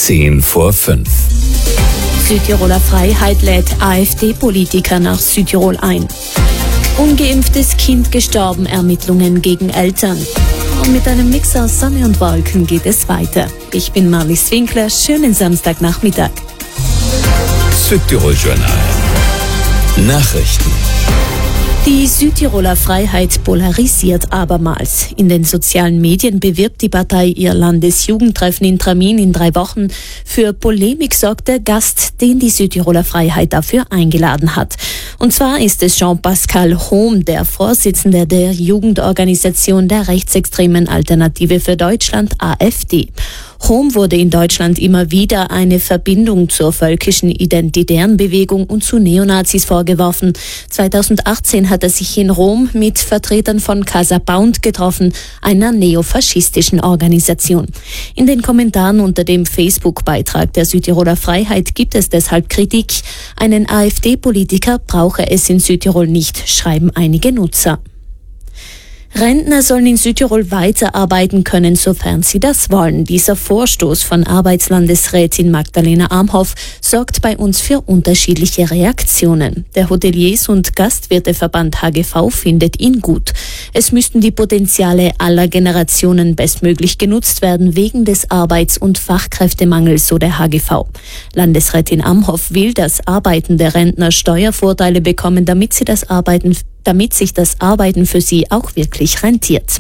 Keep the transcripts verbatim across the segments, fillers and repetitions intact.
Zehn vor fünf. Südtiroler Freiheit lädt AfD-Politiker nach Südtirol ein. Ungeimpftes Kind gestorben, Ermittlungen gegen Eltern. Und mit einem Mix aus Sonne und Wolken geht es weiter. Ich bin Marlies Winkler, schönen Samstagnachmittag. Südtirol Journal. Nachrichten. Die Südtiroler Freiheit polarisiert abermals. In den sozialen Medien bewirbt die Partei ihr Landesjugendtreffen in Tramin in drei Wochen. Für Polemik sorgt der Gast, den die Südtiroler Freiheit dafür eingeladen hat. Und zwar ist es Jean-Pascal Hohm, der Vorsitzende der Jugendorganisation der rechtsextremen Alternative für Deutschland, AfD. Hohm wurde in Deutschland immer wieder eine Verbindung zur völkischen identitären Bewegung und zu Neonazis vorgeworfen. zweitausendachtzehn hat er sich in Rom mit Vertretern von Casa Pound getroffen, einer neofaschistischen Organisation. In den Kommentaren unter dem Facebook-Beitrag der Südtiroler Freiheit gibt es deshalb Kritik. Einen AfD-Politiker brauche es in Südtirol nicht, schreiben einige Nutzer. Rentner sollen in Südtirol weiterarbeiten können, sofern sie das wollen. Dieser Vorstoß von Arbeitslandesrätin Magdalena Amhoff sorgt bei uns für unterschiedliche Reaktionen. Der Hoteliers- und Gastwirteverband H G V findet ihn gut. Es müssten die Potenziale aller Generationen bestmöglich genutzt werden, wegen des Arbeits- und Fachkräftemangels, so der H G V. Landesrätin Amhoff will, dass arbeitende Rentner Steuervorteile bekommen, damit sie das Arbeiten damit sich das Arbeiten für sie auch wirklich rentiert.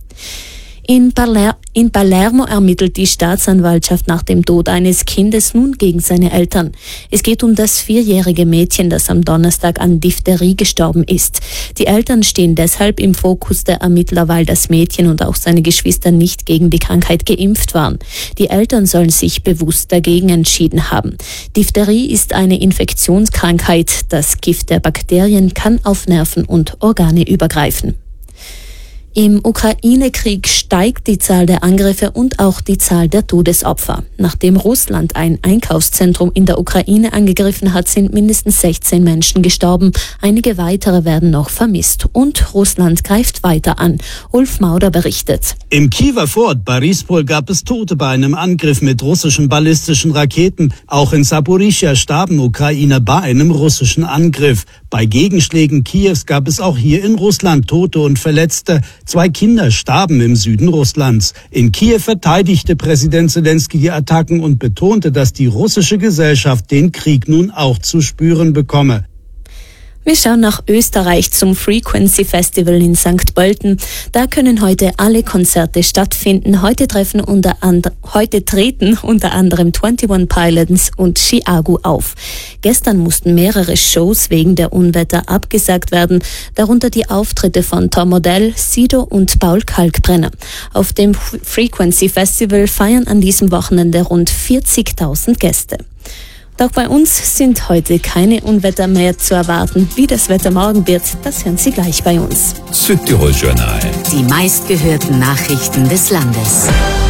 In, Paler- in Palermo ermittelt die Staatsanwaltschaft nach dem Tod eines Kindes nun gegen seine Eltern. Es geht um das vierjährige Mädchen, das am Donnerstag an Diphtherie gestorben ist. Die Eltern stehen deshalb im Fokus der Ermittler, weil das Mädchen und auch seine Geschwister nicht gegen die Krankheit geimpft waren. Die Eltern sollen sich bewusst dagegen entschieden haben. Diphtherie ist eine Infektionskrankheit. Das Gift der Bakterien kann auf Nerven und Organe übergreifen. Im Ukraine-Krieg steigt die Zahl der Angriffe und auch die Zahl der Todesopfer. Nachdem Russland ein Einkaufszentrum in der Ukraine angegriffen hat, sind mindestens sechzehn Menschen gestorben. Einige weitere werden noch vermisst. Und Russland greift weiter an. Ulf Mauder berichtet. Im Kiewer Vorort Borispol gab es Tote bei einem Angriff mit russischen ballistischen Raketen. Auch in Saporischschja starben Ukrainer bei einem russischen Angriff. Bei Gegenschlägen Kiews gab es auch hier in Russland Tote und Verletzte. Zwei Kinder starben im Süden Russlands. In Kiew verteidigte Präsident Zelensky die Attacken und betonte, dass die russische Gesellschaft den Krieg nun auch zu spüren bekomme. Wir schauen nach Österreich zum Frequency Festival in Sankt Pölten. Da können heute alle Konzerte stattfinden. Heute treffen unter and- heute treten unter anderem einundzwanzig Pilots und Chiago auf. Gestern mussten mehrere Shows wegen der Unwetter abgesagt werden, darunter die Auftritte von Tom Odell, Sido und Paul Kalkbrenner. Auf dem Frequency Festival feiern an diesem Wochenende rund vierzigtausend Gäste. Doch bei uns sind heute keine Unwetter mehr zu erwarten. Wie das Wetter morgen wird, das hören Sie gleich bei uns. Südtirol Journal. Die meistgehörten Nachrichten des Landes.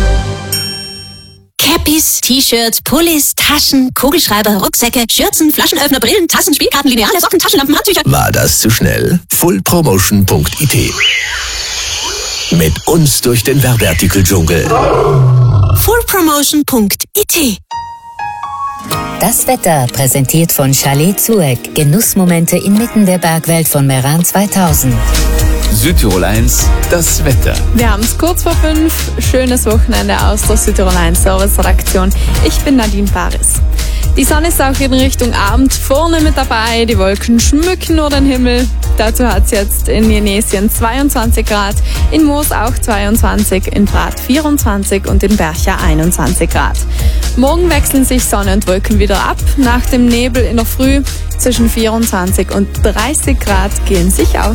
Cappies, T-Shirts, Pullis, Taschen, Kugelschreiber, Rucksäcke, Schürzen, Flaschenöffner, Brillen, Tassen, Spielkarten, Lineale, Socken, Taschenlampen, Handtücher. War das zu schnell? full promotion punkt i t. Mit uns durch den Werbeartikel-Dschungel. full promotion punkt i t. Das Wetter präsentiert von Chalet Zueck. Genussmomente inmitten der Bergwelt von Meran zweitausend. Südtirol eins, das Wetter. Wir haben es kurz vor fünf. Schönes Wochenende aus der Südtirol eins Service-Redaktion. Ich bin Nadine Paris. Die Sonne ist auch in Richtung Abend vorne mit dabei. Die Wolken schmücken nur den Himmel. Dazu hat es jetzt in Jenesien zweiundzwanzig Grad, in Moos auch zweiundzwanzig, in Prat vierundzwanzig und in Bercha einundzwanzig Grad. Morgen wechseln sich Sonne und Wolken wieder ab. Nach dem Nebel in der Früh zwischen vierundzwanzig und dreißig Grad gehen sich aus.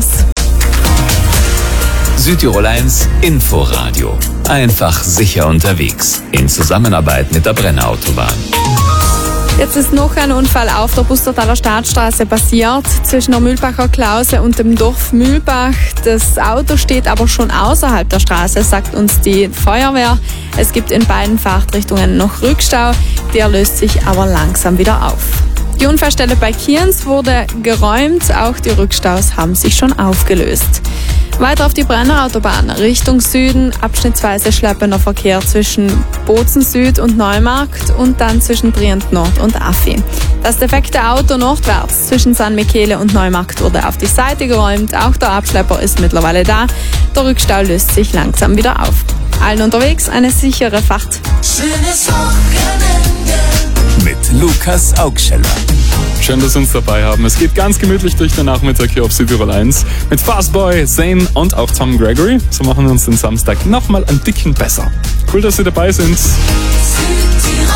Südtirol eins Inforadio. Einfach sicher unterwegs. In Zusammenarbeit mit der Brenner Autobahn. Jetzt ist noch ein Unfall auf der Bustertaler Staatsstraße passiert, zwischen der Mühlbacher Klause und dem Dorf Mühlbach. Das Auto steht aber schon außerhalb der Straße, sagt uns die Feuerwehr. Es gibt in beiden Fahrtrichtungen noch Rückstau, der löst sich aber langsam wieder auf. Die Unfallstelle bei Kienz wurde geräumt, auch die Rückstaus haben sich schon aufgelöst. Weiter auf die Brenner Autobahn Richtung Süden, abschnittsweise schleppender Verkehr zwischen Bozen Süd und Neumarkt und dann zwischen Trient Nord und Affi. Das defekte Auto nordwärts zwischen San Michele und Neumarkt wurde auf die Seite geräumt. Auch der Abschlepper ist mittlerweile da. Der Rückstau löst sich langsam wieder auf. Allen unterwegs eine sichere Fahrt. Schönes Wochenende mit Lukas Augscheller. Schön, dass Sie uns dabei haben. Es geht ganz gemütlich durch den Nachmittag hier auf Südtirol eins mit Fastboy, Zayn und auch Tom Gregory. So machen wir uns den Samstag nochmal ein Dicken besser. Cool, dass Sie dabei sind. Südtirol.